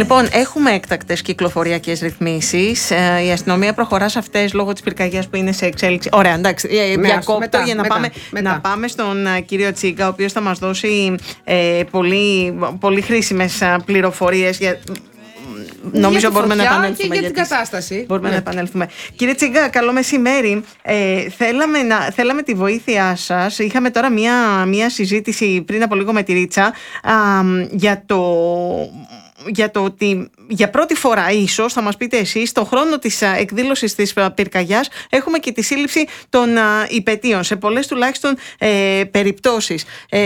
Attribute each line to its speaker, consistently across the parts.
Speaker 1: Λοιπόν, έχουμε έκτακτες κυκλοφοριακές ρυθμίσεις. Η αστυνομία προχωρά σε αυτές λόγω της πυρκαγιάς που είναι σε εξέλιξη. Ωραία, εντάξει. Διακόπτω για να πάμε στον κύριο Τσίγκα, ο οποίος θα μας δώσει πολύ χρήσιμες πληροφορίες. Νομίζω μπορούμε να επανέλθουμε
Speaker 2: για την κατάσταση.
Speaker 1: Μπορούμε να επανέλθουμε. Κύριε Τσίγκα, καλό μεσημέρι. Θέλαμε τη βοήθειά σας. Είχαμε τώρα μία συζήτηση πριν από λίγο με τη Ρίτσα για το ότι για πρώτη φορά, ίσως θα μας πείτε εσείς, στον χρόνο της εκδήλωσης της πυρκαγιάς έχουμε και τη σύλληψη των υπαιτίων σε πολλές τουλάχιστον περιπτώσεις.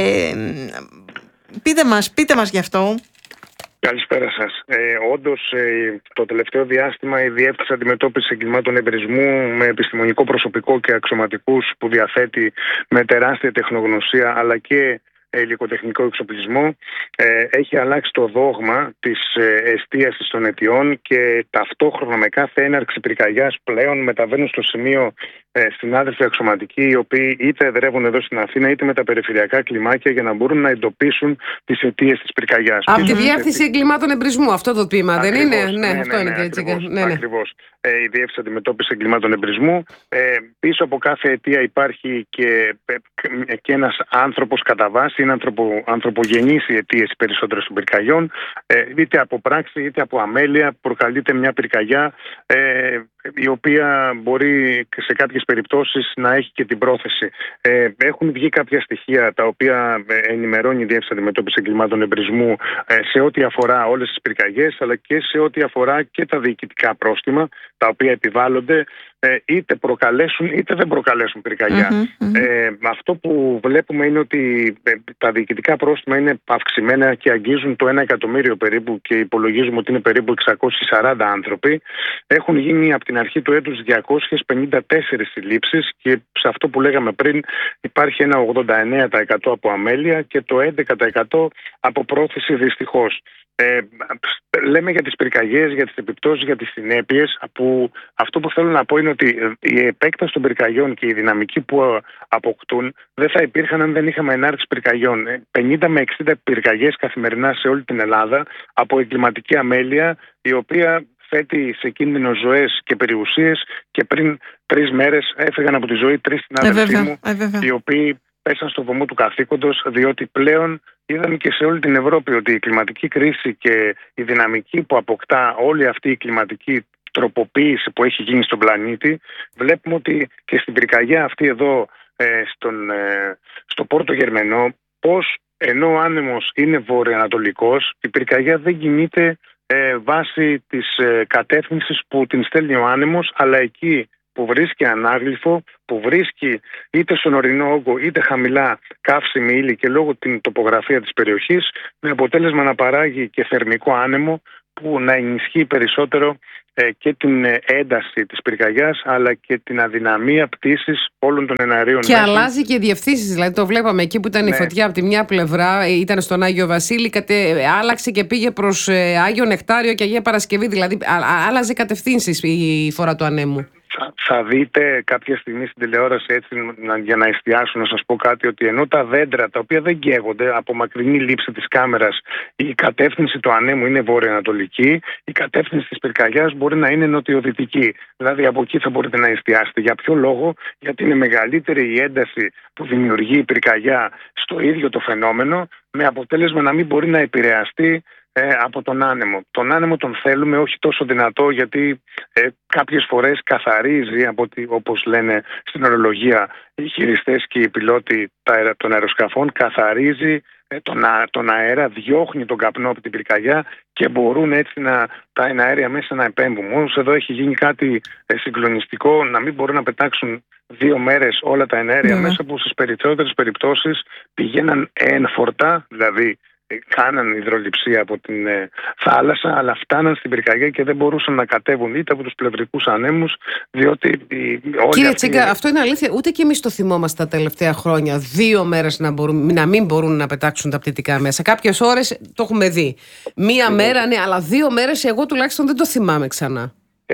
Speaker 1: Πείτε μας γι' αυτό.
Speaker 3: Καλησπέρα σας. Όντως, το τελευταίο διάστημα η Διεύθυνση Αντιμετώπισης Εγκλημάτων Εμπρισμού, με επιστημονικό προσωπικό και αξιωματικούς που διαθέτει, με τεράστια τεχνογνωσία αλλά και υλικοτεχνικό εξοπλισμό, έχει αλλάξει το δόγμα της εστίασης των αιτιών και ταυτόχρονα με κάθε έναρξη πυρκαγιάς πλέον μεταβαίνουν στο σημείο συνάδελφοι αξιωματικοί, οι οποίοι είτε εδρεύουν εδώ στην Αθήνα είτε με τα περιφερειακά κλιμάκια για να μπορούν να εντοπίσουν τις αιτίες της πυρκαγιάς.
Speaker 2: Από τη Διεύθυνση Εγκλημάτων Εμπρισμού, αυτό το τμήμα δεν είναι? Ναι, αυτό είναι,
Speaker 3: ακριβώς. Η Διεύθυνση Αντιμετώπισης Εγκλημάτων Εμπρισμού. Πίσω από κάθε αιτία υπάρχει και ένας άνθρωπος κατά βάση, είναι ανθρωπογενείς οι αιτίες περισσότερες των πυρκαγιών, είτε από πράξη είτε από αμέλεια προκαλείται μια πυρκαγιά, η οποία μπορεί σε κάποιες περιπτώσεις να έχει και την πρόθεση. Έχουν βγει κάποια στοιχεία τα οποία ενημερώνει η Διεύθυνση Αντιμετώπισης Εγκλημάτων Εμπρισμού σε ό,τι αφορά όλες τις πυρκαγιές, αλλά και σε ό,τι αφορά και τα διοικητικά πρόστιμα τα οποία επιβάλλονται, είτε προκαλέσουν είτε δεν προκαλέσουν πυρκαγιά. Αυτό που βλέπουμε είναι ότι τα διοικητικά πρόστιμα είναι αυξημένα και αγγίζουν το 1 εκατομμύριο περίπου και υπολογίζουμε ότι είναι περίπου 640 άνθρωποι. Έχουν γίνει από την αρχή του έτους 254 συλλήψεις και σε αυτό που λέγαμε πριν υπάρχει ένα 89% από αμέλεια και το 11% από πρόθεση δυστυχώς. Λέμε για τις πυρκαγιές, για τις επιπτώσεις, για τις συνέπειες, που αυτό που θέλω να πω είναι ότι η επέκταση των πυρκαγιών και η δυναμική που αποκτούν δεν θα υπήρχαν αν δεν είχαμε ενάρξη πυρκαγιών. 50 με 60 πυρκαγιές καθημερινά σε όλη την Ελλάδα από εγκληματική αμέλεια, η οποία θέτει σε κίνδυνο ζωές και περιουσίες, και πριν 3 μέρες έφυγαν από τη ζωή 3 συνάδελφοί μου, οι οποίοι πέσαν στο βωμό του καθήκοντος, διότι πλέον είδαμε και σε όλη την Ευρώπη ότι η κλιματική κρίση και η δυναμική που αποκτά όλη αυτή η κλιματική τροποποίηση που έχει γίνει στον πλανήτη, βλέπουμε ότι και στην πυρκαγιά αυτή εδώ στο Πόρτο Γερμενό, πως ενώ ο άνεμος είναι βορειοανατολικός, η πυρκαγιά δεν κινείται βάσει της κατεύθυνσης που την στέλνει ο άνεμος, αλλά εκεί που βρίσκει ανάγλυφο, που βρίσκει είτε στον ορεινό όγκο είτε χαμηλά καύσιμη ύλη και λόγω την τοπογραφία της περιοχής, με αποτέλεσμα να παράγει και θερμικό άνεμο που να ενισχύει περισσότερο και την ένταση της πυρκαγιάς αλλά και την αδυναμία πτήσης όλων των εναερίων
Speaker 2: και μέσων. Αλλάζει και διευθύνσεις, δηλαδή το βλέπαμε εκεί που ήταν η φωτιά από τη μια πλευρά, ήταν στον Άγιο Βασίλη, άλλαξε και πήγε προς Άγιο Νεκτάριο και Αγία Παρασκευή, δηλαδή άλλαζε κατευθύνσεις η φορά του ανέμου.
Speaker 3: Θα δείτε κάποια στιγμή στην τηλεόραση, έτσι για να εστιάσω, να σας πω κάτι, ότι ενώ τα δέντρα τα οποία δεν καίγονται από μακρινή λήψη της κάμερας, η κατεύθυνση του ανέμου είναι βορειοανατολική, η κατεύθυνση της πυρκαγιάς μπορεί να είναι νοτιοδυτική. Δηλαδή από εκεί θα μπορείτε να εστιάσετε. Για ποιο λόγο? Γιατί είναι μεγαλύτερη η ένταση που δημιουργεί η πυρκαγιά στο ίδιο το φαινόμενο, με αποτέλεσμα να μην μπορεί να επηρεαστεί από τον άνεμο. Τον άνεμο τον θέλουμε όχι τόσο δυνατό, γιατί κάποιες φορές καθαρίζει, όπως λένε στην ορολογία οι χειριστές και οι πιλότοι των αεροσκαφών, καθαρίζει τον αέρα, διώχνει τον καπνό από την πυρκαγιά και μπορούν έτσι τα αέρια μέσα να επέμβουν. Όμως εδώ έχει γίνει κάτι συγκλονιστικό, να μην μπορούν να πετάξουν 2 μέρες όλα τα αέρια μέσα, που στις περισσότερες περιπτώσεις πηγαίναν ένφορτα, δηλαδή κάναν υδρολειψία από την θάλασσα, αλλά φτάναν στην πυρκαγιά και δεν μπορούσαν να κατέβουν είτε από τους πλευρικούς ανέμους, διότι
Speaker 2: Κύριε Τσίγκα, αυτό είναι αλήθεια. Ούτε και εμείς το θυμόμαστε τα τελευταία χρόνια. 2 μέρες να μην μπορούν να πετάξουν τα πτυτικά μέσα. Κάποιες ώρες το έχουμε δει. 1 μέρα, ναι, αλλά 2 μέρες εγώ τουλάχιστον δεν το θυμάμαι ξανά.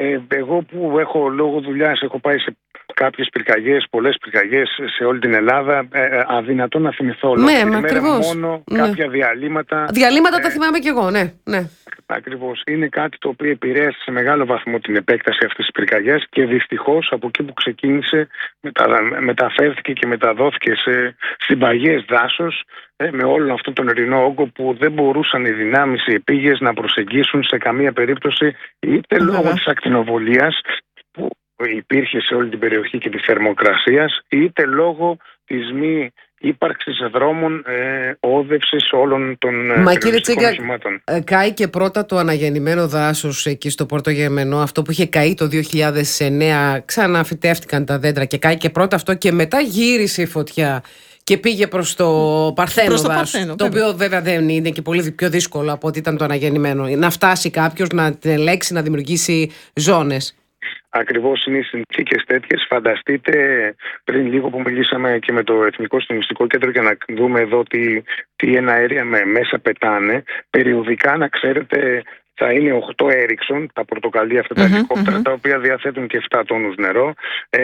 Speaker 3: Εγώ που έχω λόγω δουλειάς, έχω πάει σε κάποιες πυρκαγιές, πολλές πυρκαγιές σε όλη την Ελλάδα, αδυνατό να θυμηθώ.
Speaker 2: Ναι, ακριβώς.
Speaker 3: Μόνο κάποια διαλύματα.
Speaker 2: Διαλύματα τα θυμάμαι κι εγώ, ναι.
Speaker 3: Ακριβώς. Είναι κάτι το οποίο επηρέασε σε μεγάλο βαθμό την επέκταση αυτής της πυρκαγιάς και δυστυχώς από εκεί που ξεκίνησε μεταφέρθηκε και μεταδόθηκε σε συμπαγές δάσος, με όλον αυτόν τον ειρηνό όγκο που δεν μπορούσαν οι δυνάμεις, οι επίγειες να προσεγγίσουν σε καμία περίπτωση, είτε λόγω της ακτινοβολίας που υπήρχε σε όλη την περιοχή και της θερμοκρασίας, είτε λόγω της μη ύπαρξης δρόμων όδευσης όλων των πυροσβεστικών οχημάτων.
Speaker 2: Κάει και πρώτα το αναγεννημένο δάσος εκεί στο Πορτογεμενό, αυτό που είχε καεί το 2009, ξαναφυτεύτηκαν τα δέντρα και κάει και πρώτα αυτό και μετά γύρισε η φωτιά και πήγε προς το Παρθένο δάσος, το οποίο βέβαια δεν είναι και πολύ πιο δύσκολο από ότι ήταν το αναγεννημένο, να φτάσει κάποιος να την ελέγξει, να δημιουργήσει ζώνες.
Speaker 3: Ακριβώς είναι οι συνθήκες τέτοιες. Φανταστείτε, πριν λίγο που μιλήσαμε και με το Εθνικό Συντονιστικό Κέντρο για να δούμε εδώ τι εναέρια μέσα πετάνε, περιοδικά να ξέρετε θα είναι 8 Ericsson, τα πορτοκαλί αυτά τα ελικόπτερα, τα οποία διαθέτουν και 7 τόνους νερό.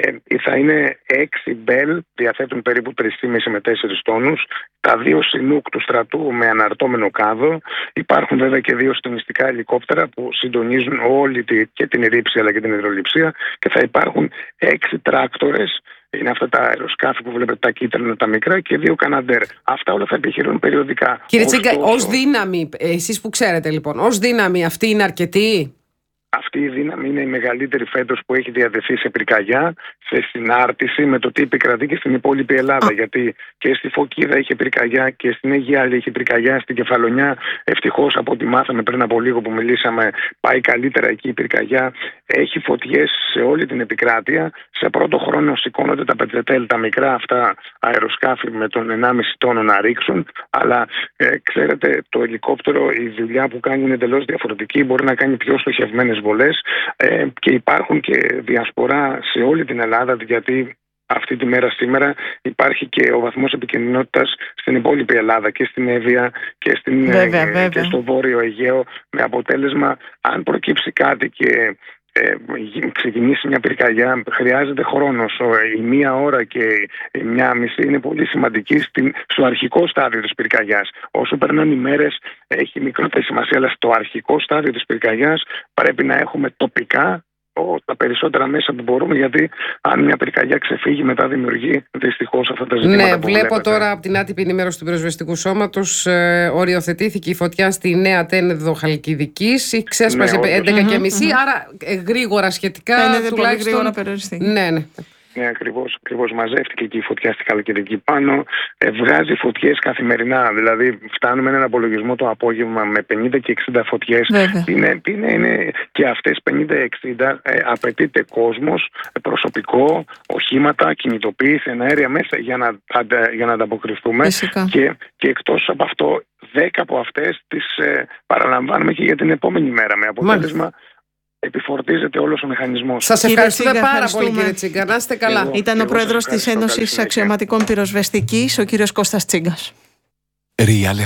Speaker 3: Θα είναι 6 Bell, διαθέτουν περίπου 3,5 με 4 τόνους. Τα 2 Chinook του στρατού με αναρτώμενο κάδο. Υπάρχουν βέβαια και 2 συντονιστικά ελικόπτερα που συντονίζουν όλη και την ρήψη αλλά και την υδρολειψία. Και θα υπάρχουν 6 τράκτορες. Είναι αυτά τα αεροσκάφη που βλέπετε, τα κίτρινα, τα μικρά, και 2 Canadair. Αυτά όλα θα επιχειρούν περιοδικά.
Speaker 2: Κύριε Τσίγκα, ως δύναμη, εσείς που ξέρετε λοιπόν, ως δύναμη αυτή είναι αρκετή?
Speaker 3: Αυτή η δύναμη είναι η μεγαλύτερη φέτος που έχει διαδεθεί σε πυρκαγιά, σε συνάρτηση με το τι επικρατεί και στην υπόλοιπη Ελλάδα. Γιατί και στη Φωκίδα είχε πυρκαγιά και στην Αιγιάλη είχε πυρκαγιά, στην Κεφαλονιά. Ευτυχώς, από ό,τι μάθαμε πριν από λίγο που μιλήσαμε, πάει καλύτερα εκεί η πυρκαγιά. Έχει φωτιές σε όλη την επικράτεια. Σε πρώτο χρόνο σηκώνονται τα πετρετέλ, τα μικρά αυτά αεροσκάφη με τον 1,5 τόνο να ρίξουν. Αλλά ξέρετε, το ελικόπτερο, η δουλειά που κάνει είναι εντελώς διαφορετική. Μπορεί να κάνει πιο στοχευμένες βολές και υπάρχουν και διασπορά σε όλη την Ελλάδα, γιατί αυτή τη μέρα σήμερα υπάρχει και ο βαθμός επικινδυνότητας στην υπόλοιπη Ελλάδα και στην Εύβοια και, και στο Βόρειο Αιγαίο, με αποτέλεσμα αν προκύψει κάτι και ξεκινήσει μια πυρκαγιά, χρειάζεται χρόνος. Η 1 ώρα και η 1,5 είναι πολύ σημαντική στο αρχικό στάδιο της πυρκαγιάς. Όσο περνάνε οι μέρες έχει μικρότερη σημασία, αλλά στο αρχικό στάδιο της πυρκαγιάς πρέπει να έχουμε τοπικά τα περισσότερα μέσα που μπορούμε, γιατί αν μια πυρκαγιά ξεφύγει μετά δημιουργεί δυστυχώς αυτά τα ζητήματα.
Speaker 2: Ναι, βλέπω τώρα από την άτυπη ενημέρωση του Πυροσβεστικού Σώματος, οριοθετήθηκε η φωτιά στη Νέα Τένεδο Χαλκιδικής, ξέσπασε 11:30, άρα γρήγορα σχετικά.
Speaker 1: Φαίνεται πολύ γρήγορα περιοριστεί.
Speaker 2: Ναι.
Speaker 3: Ναι, ακριβώς. Μαζεύτηκε και η φωτιά στη Χαλκιδική πάνω. Βγάζει φωτιές καθημερινά. Δηλαδή, φτάνουμε έναν απολογισμό το απόγευμα με 50 και 60 φωτιές. Είναι και αυτές 50-60 απαιτείται κόσμος, προσωπικό, οχήματα, κινητοποίηση, εναέρια μέσα για να ανταποκριθούμε. Και εκτός από αυτό, 10 από αυτές τις παραλαμβάνουμε και για την επόμενη μέρα. Με αποτέλεσμα. Επιφορτίζεται όλος ο μηχανισμός.
Speaker 2: Σας ευχαριστούμε πάρα πολύ, κύριε Τσίγκα. Να είστε καλά.
Speaker 1: Ήταν ο πρόεδρος της Ένωσης Αξιωματικών Πυροσβεστικής, ο κύριος Κώστας Τσίγκας.